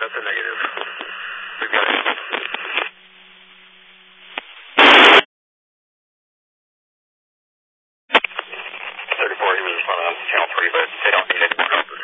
That's a negative. We've got it. 34, he was responding on channel 3, but they don't need any more help.